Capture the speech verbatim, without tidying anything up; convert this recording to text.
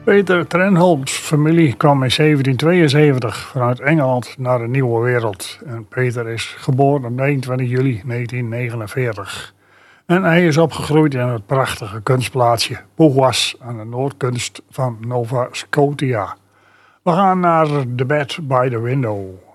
Peter Trenholms familie kwam in zeventien tweeënzeventig vanuit Engeland naar de nieuwe wereld. En Peter is geboren op eenentwintig juli negentien negenenveertig. En hij is opgegroeid in het prachtige kunstplaatsje Pougwas aan de noordkust van Nova Scotia. We gaan naar The Bed by the Window.